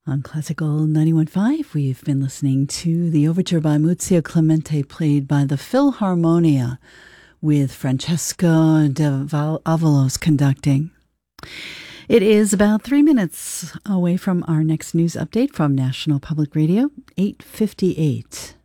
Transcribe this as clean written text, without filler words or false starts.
On Classical 91.5, we've been listening to the overture by Muzio Clemente, played by the Philharmonia, with Francesco de Avalos conducting. It is about 3 minutes away from our next news update from National Public Radio, 8:58.